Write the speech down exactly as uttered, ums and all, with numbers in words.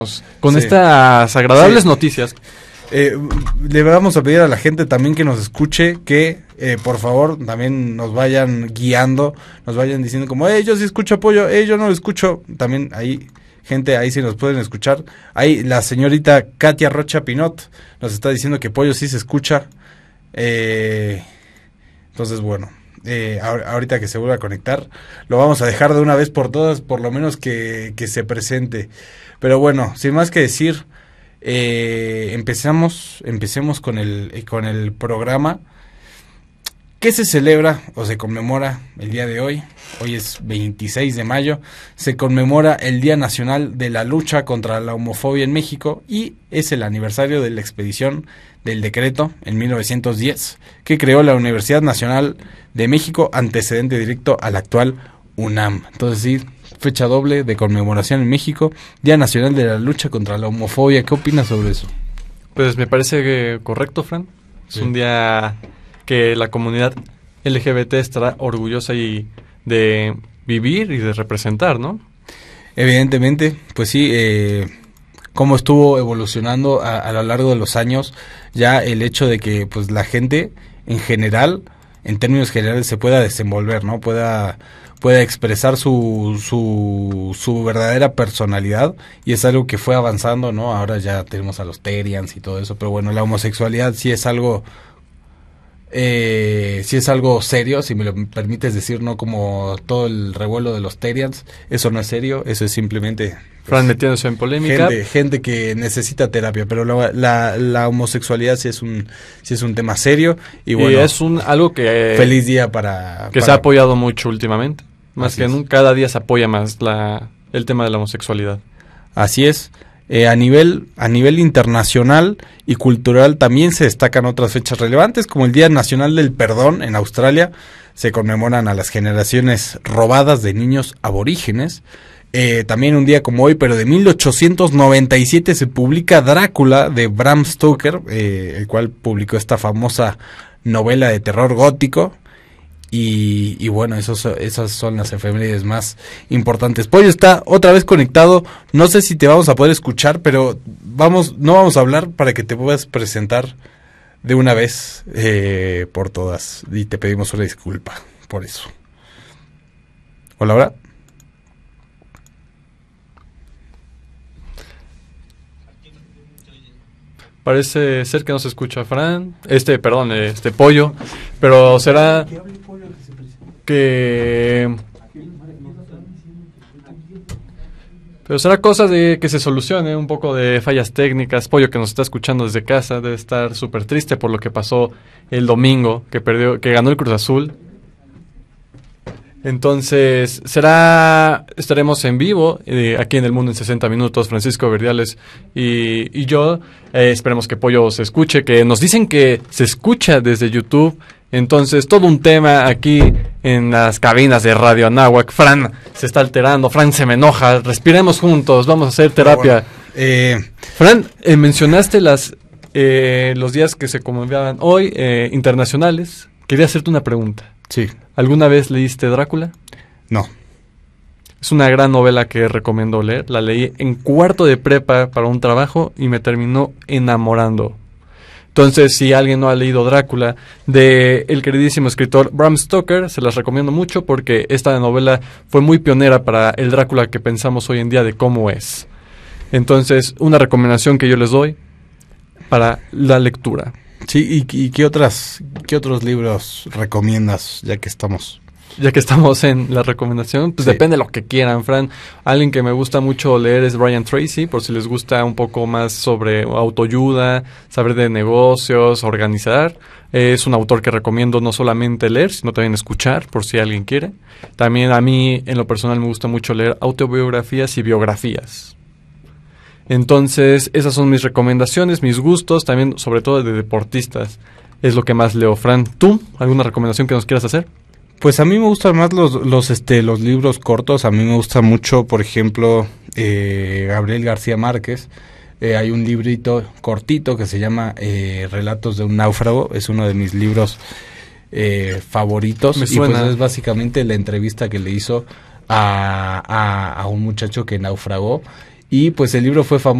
Con sí. estas agradables sí. noticias. Eh, le vamos a pedir a la gente también que nos escuche, que eh, por favor también nos vayan guiando, nos vayan diciendo como, hey, yo sí escucho apoyo, hey, yo no lo escucho. También ahí, gente, ahí sí nos pueden escuchar. Ahí la señorita Katia Rocha Pinot nos está diciendo que Pollo sí se escucha. Eh, entonces, bueno, eh, ahorita que se vuelva a conectar, lo vamos a dejar de una vez por todas, por lo menos que, que se presente. Pero bueno, sin más que decir, eh, empezamos, empecemos con el, con el programa. ¿Qué se celebra o se conmemora el día de hoy? Hoy es veintiséis de mayo, se conmemora el Día Nacional de la Lucha contra la Homofobia en México y es el aniversario de la expedición del decreto en mil novecientos diez que creó la Universidad Nacional de México, antecedente directo al actual UNAM. Entonces sí, fecha doble de conmemoración en México, Día Nacional de la Lucha contra la Homofobia. ¿Qué opinas sobre eso? Pues me parece que correcto, Fran. Es sí. un día que la comunidad L G B T estará orgullosa y de vivir y de representar, ¿no? Evidentemente, pues sí, eh, cómo estuvo evolucionando a, a lo largo de los años, ya el hecho de que pues la gente en general, en términos generales, se pueda desenvolver, ¿no? Pueda pueda expresar su, su su verdadera personalidad, y es algo que fue avanzando, ¿no? Ahora ya tenemos a los Terians y todo eso, pero bueno, la homosexualidad sí es algo Eh, si es algo serio, si me lo permites decir, no como todo el revuelo de los Terians. Eso no es serio, eso es simplemente pues, Fran metiéndose en polémica, gente, gente que necesita terapia, pero la, la, la homosexualidad sí es un sí es un tema serio y bueno, y es un algo que feliz día para que para, se ha apoyado mucho últimamente, más así que es. nunca, cada día se apoya más la el tema de la homosexualidad. Así es. Eh, a nivel a nivel internacional y cultural también se destacan otras fechas relevantes, como el Día Nacional del Perdón en Australia. Se conmemoran a las generaciones robadas de niños aborígenes. Eh, también un día como hoy, pero de mil ochocientos noventa y siete, se publica Drácula de Bram Stoker, eh, el cual publicó esta famosa novela de terror gótico. Y, y bueno, esos, esas son las efemérides más importantes. Pollo está otra vez conectado. No sé si te vamos a poder escuchar, pero vamos, no vamos a hablar para que te puedas presentar de una vez eh, por todas. Y te pedimos una disculpa por eso. Hola, hola. Parece ser que no se escucha Fran, este, perdón, este Pollo, pero será que pero será cosa de que se solucione, un poco de fallas técnicas. Pollo, que nos está escuchando desde casa, debe estar súper triste por lo que pasó el domingo, que perdió, que ganó el Cruz Azul. Entonces, será, estaremos en vivo eh, aquí en El Mundo en sesenta minutos, Francisco Verdiales y, y yo. Eh, esperemos que Pollo se escuche, que nos dicen que se escucha desde YouTube. Entonces, todo un tema aquí en las cabinas de Radio Anáhuac. Fran se está alterando, Fran se me enoja. Respiremos juntos, vamos a hacer terapia. Bueno, eh, Fran, eh, mencionaste las eh, los días que se conmemoraban hoy, eh, internacionales. Quería hacerte una pregunta. Sí. ¿Alguna vez leíste Drácula? No. Es una gran novela que recomiendo leer. La leí en cuarto de prepa para un trabajo y me terminó enamorando. Entonces, si alguien no ha leído Drácula, de el queridísimo escritor Bram Stoker, se las recomiendo mucho porque esta novela fue muy pionera para el Drácula que pensamos hoy en día de cómo es. Entonces, una recomendación que yo les doy para la lectura. Sí, ¿y, y qué otras qué otros libros recomiendas, ya que estamos? Ya que estamos en la recomendación, pues sí. Depende de lo que quieran, Fran. Alguien que me gusta mucho leer es Brian Tracy, por si les gusta un poco más sobre autoayuda, saber de negocios, organizar. Es un autor que recomiendo no solamente leer, sino también escuchar, por si alguien quiere. También a mí, en lo personal, me gusta mucho leer autobiografías y biografías. Entonces, esas son mis recomendaciones, mis gustos, también sobre todo de deportistas. Es lo que más leo. Fran, ¿tú? ¿Alguna recomendación que nos quieras hacer? Pues a mí me gustan más los los este los libros cortos. A mí me gusta mucho, por ejemplo, eh, Gabriel García Márquez. Eh, hay un librito cortito que se llama eh, Relatos de un náufrago. Es uno de mis libros eh, favoritos. Me y suena. pues es básicamente la entrevista que le hizo a, a, a un muchacho que naufragó. y pues el libro fue famoso